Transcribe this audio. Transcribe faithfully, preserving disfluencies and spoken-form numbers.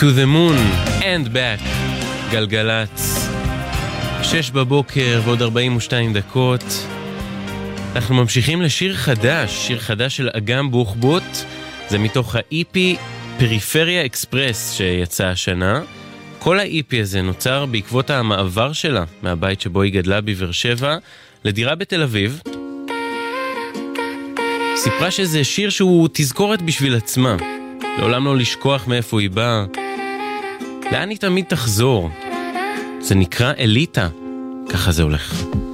To the moon and back, גלגלץ, שש בבוקר ועוד ארבעים ושתיים דקות. אנחנו ממשיכים לשיר חדש, שיר חדש של אגם בוחבוט. זה מתוך ה-אי פי פריפריה אקספרס שיצא השנה. כל ה-אי פי הזה נוצר בעקבות המעבר שלה מהבית שבו היא גדלה בבאר שבע לדירה בתל אביב. סיפרה שזה שיר שהוא תזכורת בשביל עצמה, לעולם לא לשכוח מאיפה היא באה, לאן היא תמיד תחזור. זה נקרא אליטה, ככה זה הולך.